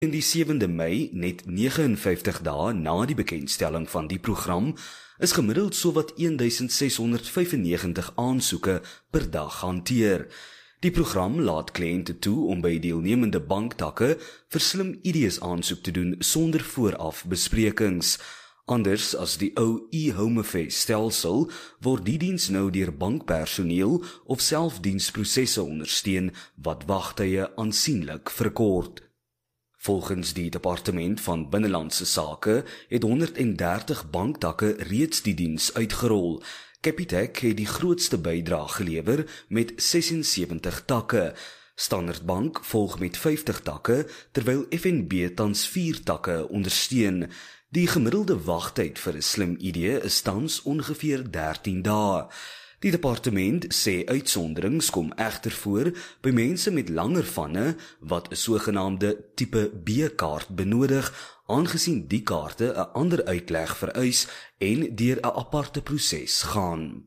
In die 7de Mei, net 59 dae na die bekendstelling van die program, is gemiddeld sowat 1695 aansoeke per dag hanteer. Die program laat kliënte toe om by deelnemende banktakke vir slim idees aansoek te doen sonder vooraf besprekings. Anders as die ou e-Home Affairs stelsel, word die diens nou deur bankpersoneel of selfdiensprosesse ondersteun wat wagtye aansienlik verkort. Volgens die Departement van Binnelandse Sake het 130 banktakke reeds die diens uitgerol. Capitec het die grootste bydrae gelewer met 76 takke. Standard Bank volg met 50 takke, terwyl FNB tans 4 takke ondersteun. Die gemiddelde wagtyd vir 'n slim idee is tans ongeveer 13 dae. Die departement sê uitsonderings kom egter voor by mense met langer vanne wat 'n sogenaamde tipe B-kaart benodig, aangesien die kaarte 'n ander uitleg vereis en deur 'n aparte proses gaan.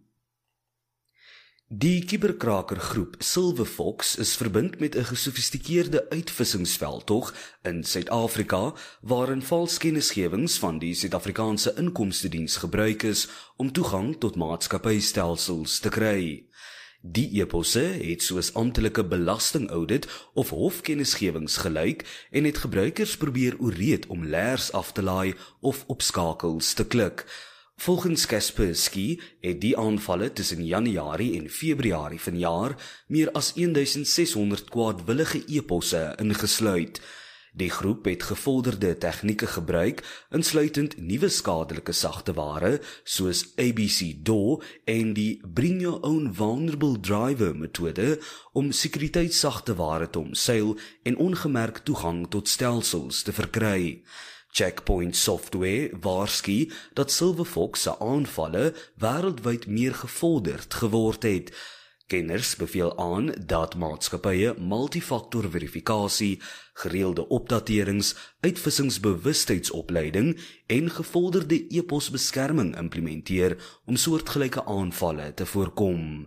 Die kiberkrakergroep Silverfox is verbind met 'n gesofistikeerde uitvissingsveldtog in Suid-Afrika, waarin vals kennisgewings van die Suid-Afrikaanse Inkomstediens gebruik is om toegang tot maatskappystelsels te kry. Die eposse het soos amptelike belastingaudit of hofkennisgewings gelyk en het gebruikers probeer ooreed om leers af te laai of op skakels te klik. Volgens Kaspersky het die aanvalle tussen Januarie en Februarie vanjaar meer as 1600 kwaadwillige e-posse ingesluit. Die groep het gevorderde tegnieke gebruik, insluitend nuwe skadelike sagteware soos ABC-DOR en die Bring Your Own Vulnerable Driver metode om sekuriteitssagteware te omseil en ongemerk toegang tot stelsels te verkry. Checkpoint Software waarsku dat Silverfox se aanvalle wêreldwyd meer gevorderd geword het. Kenners beveel aan dat maatskappye multifaktor verifikasie, gereelde opdaterings, uitvissingsbewustheidsopleiding en gevorderde e-posbeskerming implementeer om soortgelyke aanvalle te voorkom.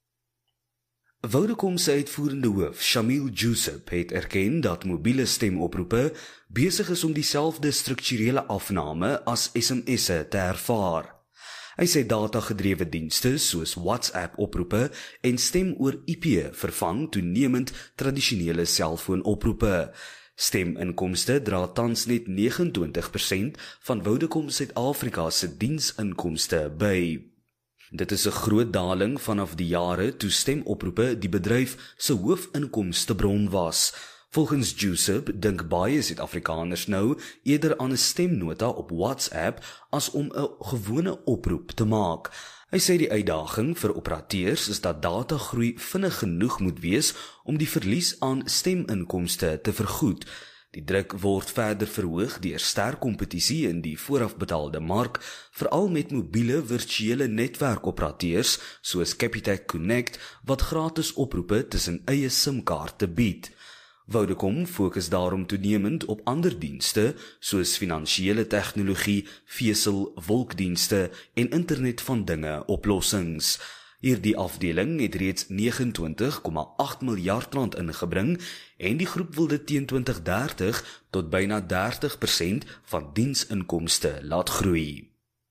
Vodacom se uitvoerende hoof, Shamil Joosub, het erken dat mobiele stemoproepe besig is om dieselfde strukturele afname as SMS'e te ervaar. Hy sê datagedrewe dienste soos WhatsApp oproepe en stem oor IP vervang toenemend tradisionele selfoonoproepe. Steminkomste dra tans net 29% van Vodacom Suid-Afrika se diensinkomste by. Dit is 'n groot daling vanaf die jare toe stemoproepe die bedryf se hoofinkomstebron was. Volgens Joosub dink baie Suid-Afrikaners nou eerder aan 'n stemnota op WhatsApp as om 'n gewone oproep te maak. Hy sê die uitdaging vir operateurs is dat datagroei vinnig genoeg moet wees om die verlies aan steminkomste te vergoed. Die druk word verder verhoog deur sterk kompetisie in die voorafbetaalde mark, veral met mobiele virtuele netwerkoperateurs soos Capitec Connect wat gratis oproepe tussen eie SIM-kaarte bied. Vodacom fokus daarom toenemend op ander dienste soos finansiële tegnologie, vesel, wolkdienste en internet van dinge oplossings. Hierdie afdeling het reeds 29,8 miljard rand ingebring en die groep wil dit teen 2030 tot byna 30% van diensinkomste laat groei.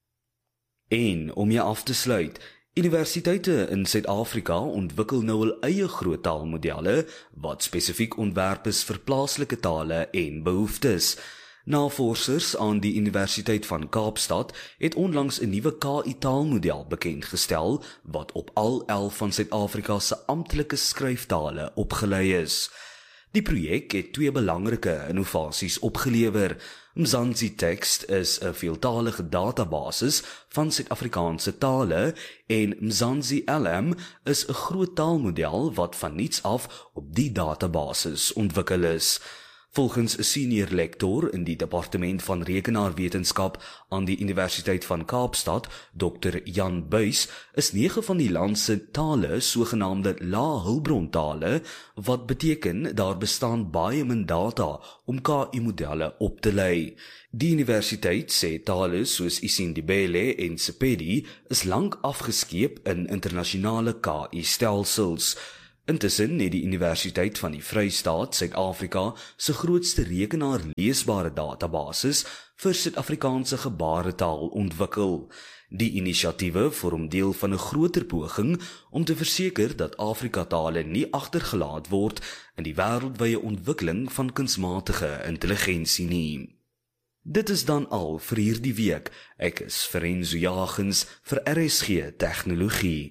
En om jy af te sluit, universiteite in Suid-Afrika ontwikkel nou hul eie groottaalmodelle wat spesifiek ontwerp is vir plaaslike tale en behoeftes. Navorsers aan die Universiteit van Kaapstad het onlangs 'n nuwe KI-taalmodel bekendgestel wat op al 11 van Suid-Afrika se amptelike skryftale opgelei is. Die projek het 2 belangrike innovasies opgelewer. Mzansi Text is 'n veeltalige databasis van Suid-Afrikaanse tale en Mzansi LM is 'n groot taalmodel wat van niets af op die databasis ontwikkel is. Volgens 'n senior lektor in die departement van rekenaarwetenskap aan die Universiteit van Kaapstad, Dr. Jan Buys, is 9 van die land se tale sogenaamde lae-hulbrontale, wat beteken daar bestaan baie min data om KI-modelle op te lei. Die universiteit sê tale soos isiNdebele en Sepedi is lank afgeskeep in internasionale KI-stelsels. Intussen het die Universiteit van die Vrystaat Suid-Afrika se grootste rekenaarleesbare databasis vir Suid-Afrikaanse gebaretaal ontwikkel. Die inisiatiewe vorm deel van 'n groter poging om te verseker dat Afrikatale nie agtergelaat word in die wêreldwye ontwikkeling van kunsmatige intelligensie nie. Dit is dan al vir hierdie week. Ek is Ferenzo Jagens vir RSG Tegnologie.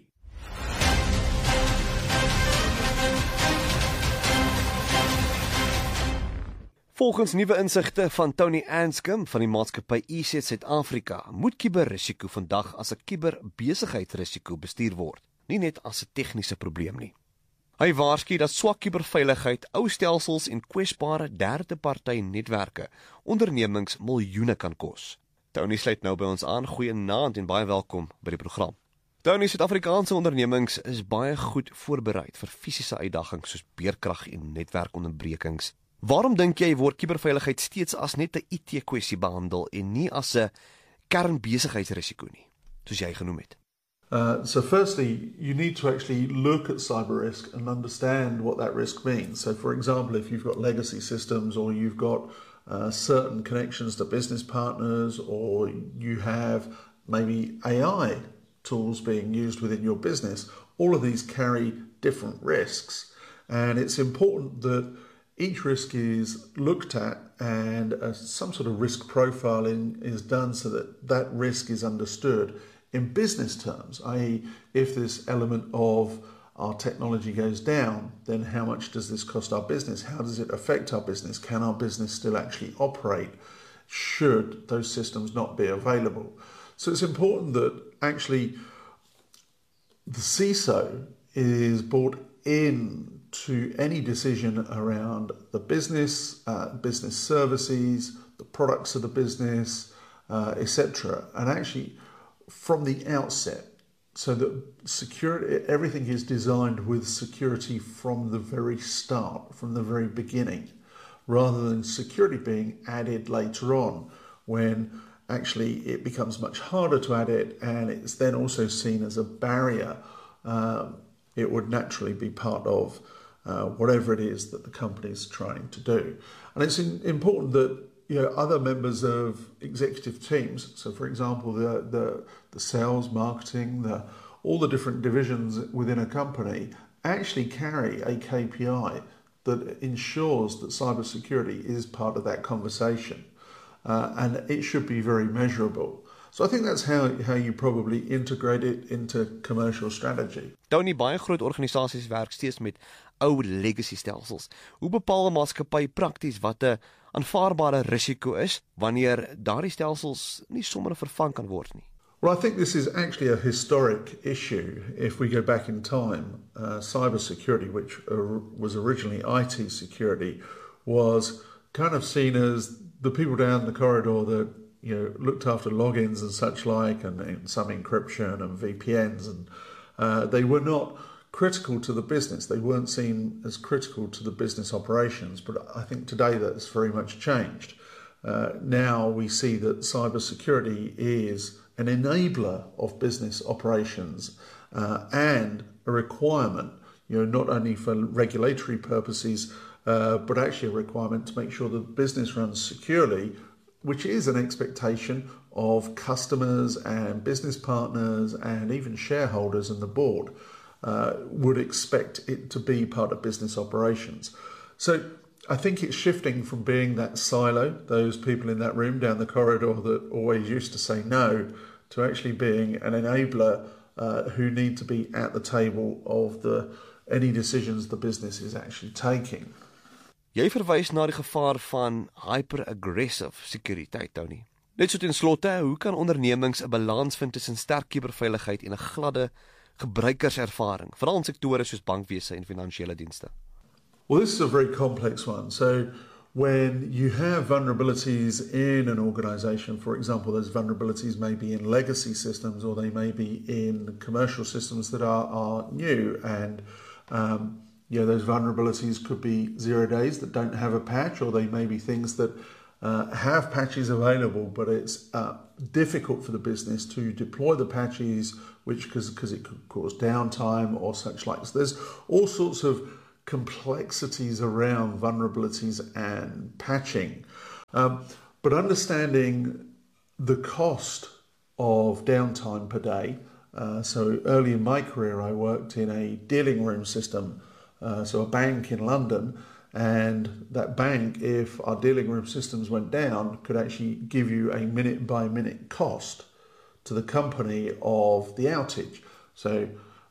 Volgens nuwe insigte van Tony Anscombe van die maatskappy EZ Suid-Afrika, moet kuberrisiko vandag as 'n kuberbesigheidsrisiko bestuur word, nie net as 'n tegniese probleem nie. Hy waarsku dat swak kuberveiligheid, ou stelsels en kwesbare derde-party netwerke ondernemings miljoene kan kos. Tony sluit nou by ons aan. Goeienaand en baie welkom by die program. Tony, Suid-Afrikaanse ondernemings is baie goed voorberei vir fisiese uitdagings soos beerkrag en netwerkonderbrekings. Waarom dink jy word kuberveiligheid steeds as net 'n IT-kwessie behandel en nie as 'n kernbesigheidsrisiko nie, soos jy genoem het? So firstly, you need to actually look at cyber risk and understand what that risk means. So for example, if you've got legacy systems or you've got certain connections to business partners, or you have maybe AI tools being used within your business, all of these carry different risks. And it's important that each risk is looked at and some sort of risk profiling is done so that that risk is understood in business terms, i.e. if this element of our technology goes down, then how much does this cost our business? How does it affect our business? Can our business still actually operate should those systems not be available? So it's important that actually the CISO is brought in to any decision around the business, business services, the products of the business, etc. And actually from the outset, so that security, everything is designed with security from the very start, from the very beginning, rather than security being added later on when actually it becomes much harder to add it and it's then also seen as a barrier. It would naturally be part of whatever it is that the company is trying to do. And it's important that other members of executive teams, so for example the sales, marketing, all the different divisions within a company actually carry a KPI that ensures that cybersecurity is part of that conversation, and it should be very measurable. So I think that's how you probably integrate it into commercial strategy. Tony, baie groot organisasies werk steeds met ou legacy stelsels. Hoe bepaal 'n maatskappy prakties wat 'n aanvaarbare risiko is wanneer daardie stelsels nie sommer vervang kan word nie? Well, I think this is actually a historic issue. If we go back in time, cybersecurity, which was originally IT security, was kind of seen as the people down the corridor that looked after logins and such like, and some encryption and VPNs, and they were not critical to the business. They weren't seen as critical to the business operations. But I think today that's very much changed. Now we see that cybersecurity is an enabler of business operations and a requirement, not only for regulatory purposes, but actually a requirement to make sure that business runs securely, which is an expectation of customers and business partners and even shareholders and the board would expect it to be part of business operations. So I think it's shifting from being that silo, those people in that room down the corridor that always used to say no, to actually being an enabler who need to be at the table of any decisions the business is actually taking. Jy verwys na die gevaar van hyper-aggressive sekuriteit, Tony. Net so ten slotte, hoe kan ondernemings 'n balans vind tussen sterk kuberveiligheid en 'n gladde gebruikerservaring, veral in sektore soos bankwese en finansiële dienste? Well, this is a very complex one. So when you have vulnerabilities in an organization, for example, those vulnerabilities may be in legacy systems or they may be in commercial systems that are new, and those vulnerabilities could be 0 days that don't have a patch, or they may be things that have patches available, but it's difficult for the business to deploy the patches, which because it could cause downtime or such like. So there's all sorts of complexities around vulnerabilities and patching. But understanding the cost of downtime per day. So early in my career, I worked in a dealing room system, so a bank in London. And that bank, if our dealing room systems went down, could actually give you a minute by minute cost to the company of the outage. So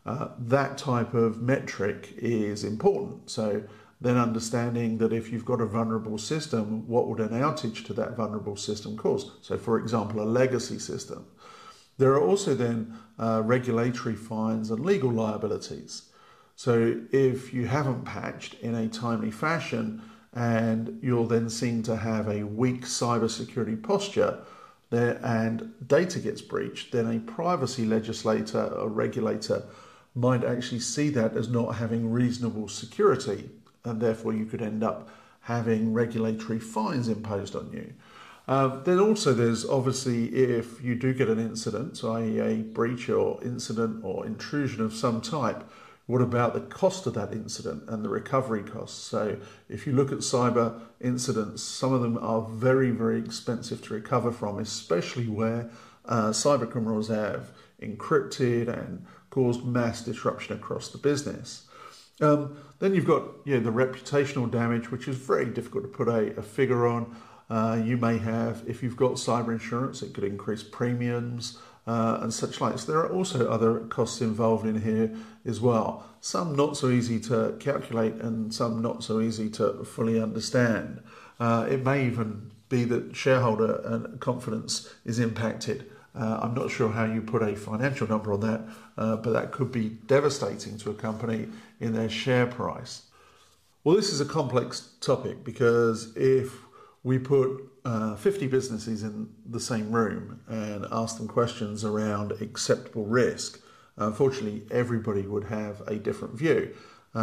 that type of metric is important. So then understanding that if you've got a vulnerable system, what would an outage to that vulnerable system cause? So for example, a legacy system. There are also then regulatory fines and legal liabilities. So if you haven't patched in a timely fashion and you're then seen to have a weak cybersecurity posture there and data gets breached, then a privacy legislator or regulator might actually see that as not having reasonable security, and therefore you could end up having regulatory fines imposed on you. Then also there's obviously, if you do get an incident, so i.e. a breach or incident or intrusion of some type, what about the cost of that incident and the recovery costs? So if you look at cyber incidents, some of them are very, very expensive to recover from, especially where cyber criminals have encrypted and caused mass disruption across the business. Then you've got the reputational damage, which is very difficult to put a figure on. You may have, if you've got cyber insurance, it could increase premiums and such like. So there are also other costs involved in here as well. Some not so easy to calculate and some not so easy to fully understand. It may even be that shareholder confidence is impacted. I'm not sure how you put a financial number on that, but that could be devastating to a company in their share price. Well, this is a complex topic because if we put 50 businesses in the same room and ask them questions around acceptable risk, unfortunately, everybody would have a different view.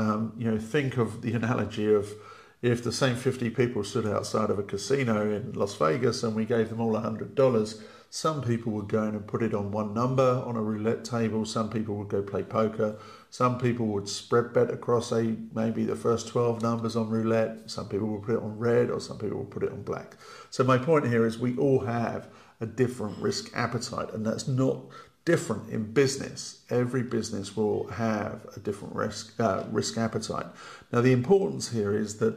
Think of the analogy of if the same 50 people stood outside of a casino in Las Vegas and we gave them all $100, some people would go in and put it on one number on a roulette table. Some people would go play poker. Some people would spread bet across maybe the first 12 numbers on roulette. Some people will put it on red, or some people will put it on black. So my point here is we all have a different risk appetite, and that's not different in business. Every business will have a different risk appetite. Now, the importance here is that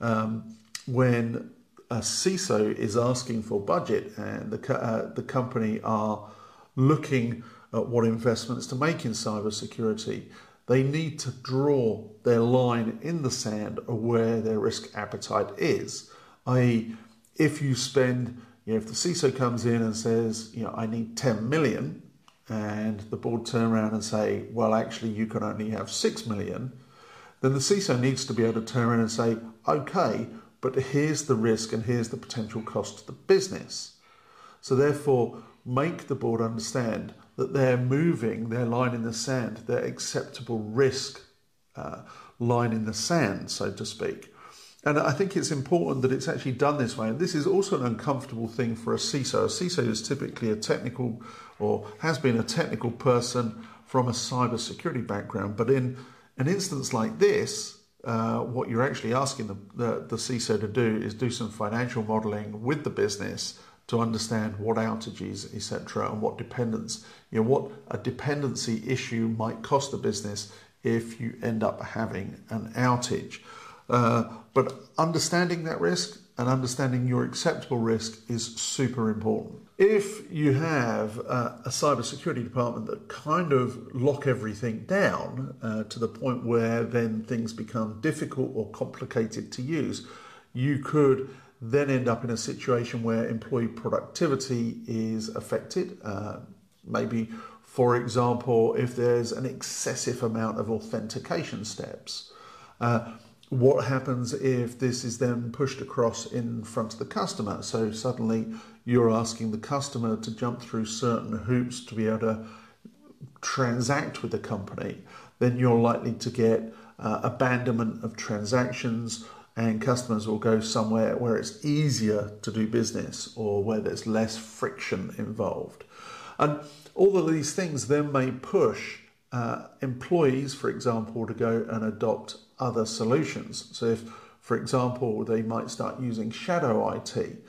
when a CISO is asking for budget and the company are looking at what investments to make in cybersecurity, they need to draw their line in the sand of where their risk appetite is. I.e., if you spend, if the CISO comes in and says, I need 10 million, and the board turn around and say, well, actually, you can only have 6 million, then the CISO needs to be able to turn around and say, okay, but here's the risk and here's the potential cost to the business. So therefore, make the board understand that they're moving their line in the sand, their acceptable risk line in the sand, so to speak. And I think it's important that it's actually done this way. And this is also an uncomfortable thing for a CISO. A CISO is typically a technical, or has been a technical person from a cybersecurity background. But in an instance like this, what you're actually asking the CISO to do is do some financial modeling with the business to understand what outages, etc., and what what a dependency issue might cost the business if you end up having an outage. But understanding that risk and understanding your acceptable risk is super important. If you have a cybersecurity department that kind of lock everything down to the point where then things become difficult or complicated to use, you could then end up in a situation where employee productivity is affected. Maybe, for example, if there's an excessive amount of authentication steps. What happens if this is then pushed across in front of the customer? So suddenly you're asking the customer to jump through certain hoops to be able to transact with the company. Then you're likely to get abandonment of transactions. and customers will go somewhere where it's easier to do business or where there's less friction involved. And all of these things then may push employees, for example, to go and adopt other solutions. So if, for example, they might start using shadow IT,